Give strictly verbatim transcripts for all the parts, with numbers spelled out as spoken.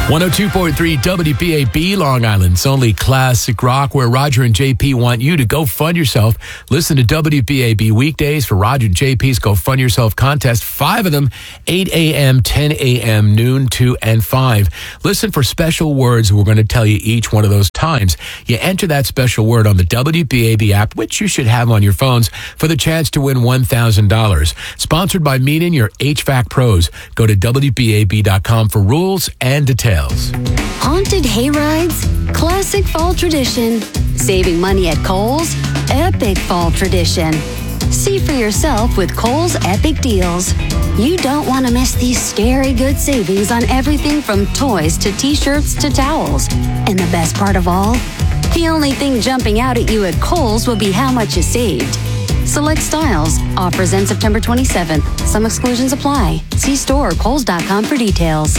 one oh two point three W B A B, Long Island's only classic rock, where Roger and J P want you to go fund yourself. Listen to W B A B weekdays for Roger and J P's Go Fund Yourself contest. Five of them, eight a.m., ten a.m., noon, two, and five. Listen for special words. We're going to tell you each one of those times. You enter that special word on the W B A B app, which you should have on your phones, for the chance to win one thousand dollars. Sponsored by Meanin', your H V A C pros. Go to W B A B dot com for rules and details. Haunted hayrides, classic fall tradition. Saving money at Kohl's, epic fall tradition. See for yourself with Kohl's Epic Deals. You don't want to miss these scary good savings on everything from toys to t-shirts to towels. And the best part of all, the only thing jumping out at you at Kohl's will be how much you saved. Select styles. Offers end September twenty-seventh. Some exclusions apply. See store or kohls dot com for details.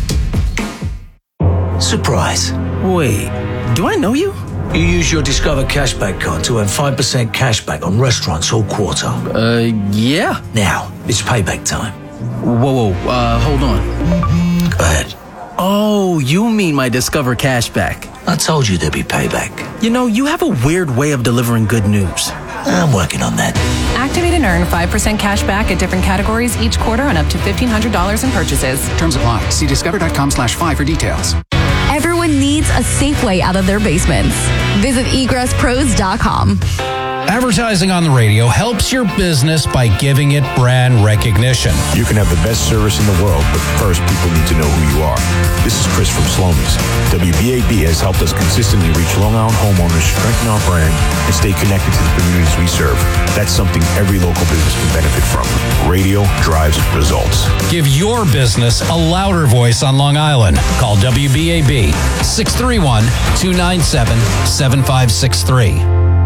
Surprise. Wait, do I know you? You use your Discover Cashback card to earn five percent cashback on restaurants all quarter. Uh, yeah. Now, it's payback time. Whoa, whoa, uh, hold on. Go ahead. Oh, you mean my Discover Cashback. I told you there'd be payback. You know, you have a weird way of delivering good news. I'm working on that. Activate and earn five percent cash back at different categories each quarter on up to fifteen hundred dollars in purchases. Terms apply. See discover dot com slash five for details. Everyone needs a safe way out of their basements. Visit egress pros dot com. Advertising on the radio helps your business by giving it brand recognition. You can have the best service in the world, but first people need to know who you are. This is Chris from Sloan's. W B A B has helped us consistently reach Long Island homeowners, strengthen our brand, and stay connected to the communities we serve. That's something every local business can benefit from. Radio drives results. Give your business a louder voice on Long Island. Call W B A B six three one, two nine seven, seven five six three.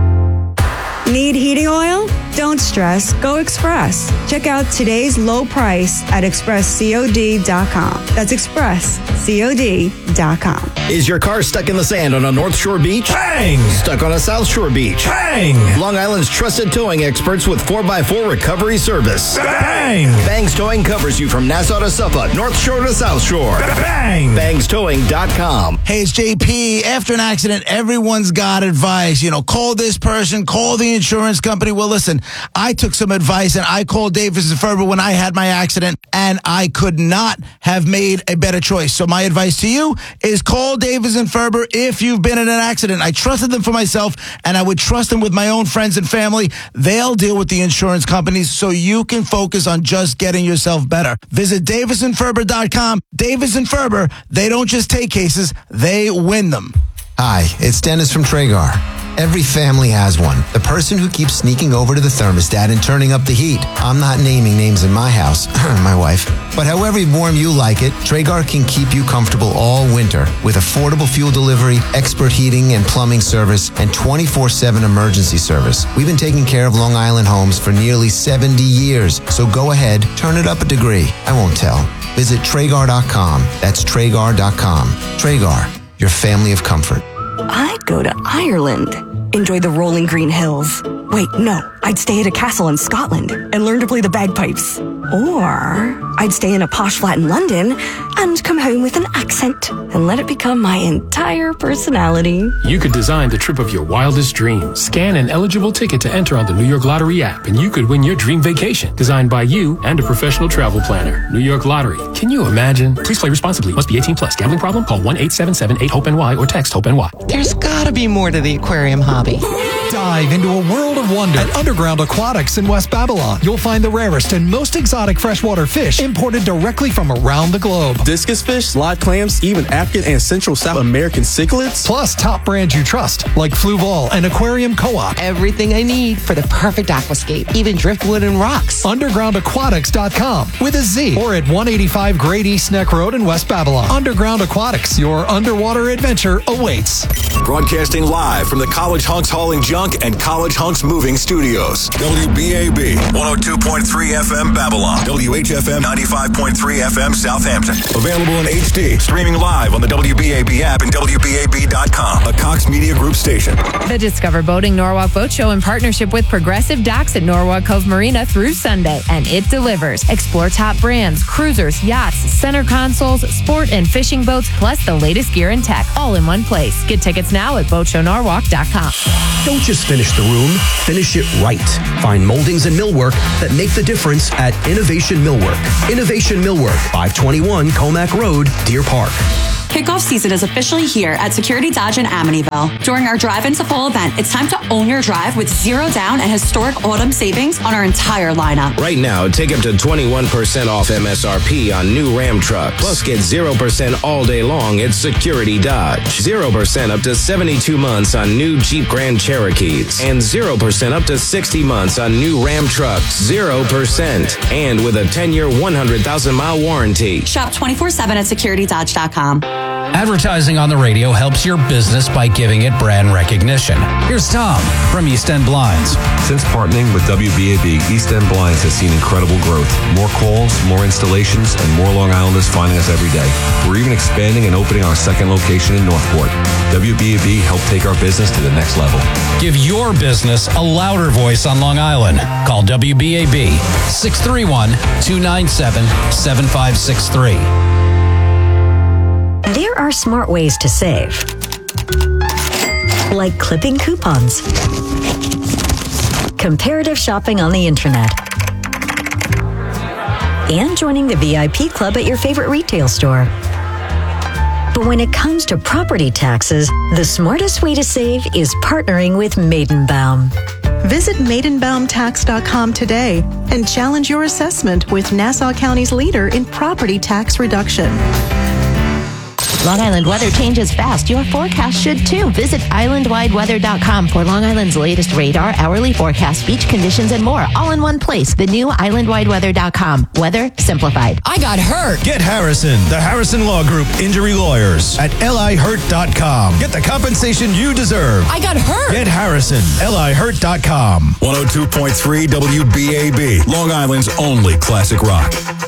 Need heating oil? Don't stress. Go Express. Check out today's low price at express cod dot com. That's express cod dot com. Is your car stuck in the sand on a North Shore beach? Bang! Stuck on a South Shore beach? Bang! Long Island's trusted towing experts with four by four recovery service. Bang! Bangs Towing covers you from Nassau to Suffolk, North Shore to South Shore. Bang! bangs towing dot com. Hey, it's J P. After an accident, everyone's got advice. You know, call this person, call the insurance company. Well, listen, I took some advice and I called Davis and Ferber when I had my accident, and I could not have made a better choice. So my advice to you is call Davis and Ferber if you've been in an accident. I trusted them for myself, and I would trust them with my own friends and family. They'll deal with the insurance companies so you can focus on just getting yourself better. Visit davis and ferber dot com. Davis and Ferber, they don't just take cases, they win them. Hi, it's Dennis from Traeger. Every family has one. The person who keeps sneaking over to the thermostat and turning up the heat. I'm not naming names in my house, my wife. But however warm you like it, Traeger can keep you comfortable all winter with affordable fuel delivery, expert heating and plumbing service, and twenty-four seven emergency service. We've been taking care of Long Island homes for nearly seventy years. So go ahead, turn it up a degree. I won't tell. Visit Traeger dot com. That's Traeger dot com. Traeger, your family of comfort. I'd go to Ireland. Enjoy the rolling green hills. Wait, no. I'd stay at a castle in Scotland and learn to play the bagpipes. Or I'd stay in a posh flat in London and come home with an accent and let it become my entire personality. You could design the trip of your wildest dreams. Scan an eligible ticket to enter on the New York Lottery app, and you could win your dream vacation, designed by you and a professional travel planner. New York Lottery. Can you imagine? Please play responsibly. Must be eighteen plus. Gambling problem? Call one eight seven seven eight hope N Y or text HOPE-N Y. There's gotta be more to the aquarium hobby. Dive into a world of wonder at Underground Aquatics in West Babylon. You'll find the rarest and most exotic freshwater fish imported directly from around the globe. Discus fish, slot clams, even African and Central South American cichlids. Plus top brands you trust, like Fluval and Aquarium Co-op. Everything I need for the perfect aquascape, even driftwood and rocks. underground aquatics dot com with a Z, or at one eighty-five Great East Neck Road in West Babylon. Underground Aquatics, your underwater adventure awaits. Broadcasting live from the College Hunks Hauling Junk and College Hunks Movie Moving Studios. W B A B, one oh two point three F M Babylon. W H F M, ninety-five point three F M Southampton. Available in H D. Streaming live on the W B A B app and W B A B dot com. A Cox Media Group station. The Discover Boating Norwalk Boat Show in partnership with Progressive Docks at Norwalk Cove Marina through Sunday. And it delivers. Explore top brands, cruisers, yachts, center consoles, sport and fishing boats, plus the latest gear and tech, all in one place. Get tickets now at boat show norwalk dot com. Don't just finish the room, finish it right. Find moldings and millwork that make the difference at Innovation Millwork. Innovation Millwork, five twenty-one Comac Road, Deer Park. Kickoff season is officially here at Security Dodge in Amityville. During our Drive Into Fall event, it's time to own your drive with zero down and historic autumn savings on our entire lineup. Right now, take up to twenty-one percent off M S R P on new Ram trucks. Plus, get zero percent all day long at Security Dodge. zero percent up to seventy-two months on new Jeep Grand Cherokees. And zero percent up to sixty months on new Ram trucks. zero percent. And with a ten-year, one hundred thousand mile warranty. Shop twenty-four seven at security dodge dot com. Advertising on the radio helps your business by giving it brand recognition. Here's Tom from East End Blinds. Since partnering with W B A B, East End Blinds has seen incredible growth. More calls, more installations, and more Long Islanders finding us every day. We're even expanding and opening our second location in Northport. W B A B helped take our business to the next level. Give your business a louder voice on Long Island. Call W B A B six three one, two nine seven, seven five six three. There are smart ways to save, like clipping coupons, comparative shopping on the internet, and joining the V I P club at your favorite retail store. But when it comes to property taxes, the smartest way to save is partnering with Maidenbaum. Visit maidenbaum tax dot com today and challenge your assessment with Nassau County's leader in property tax reduction. Long Island weather changes fast. Your forecast should too. Visit island wide weather dot com for Long Island's latest radar, hourly forecast, beach conditions, and more, all in one place. The new island wide weather dot com. Weather simplified. I got hurt. Get Harrison, the Harrison Law Group injury lawyers at L I hurt dot com. Get the compensation you deserve. I got hurt. Get Harrison, L I hurt dot com. one oh two point three W B A B, Long Island's only classic rock.